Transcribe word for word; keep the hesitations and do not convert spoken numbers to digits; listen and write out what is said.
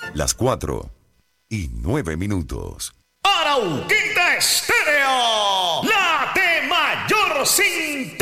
Las cuatro y nueve minutos. Arauquita Estéreo, la de mayor sintonía.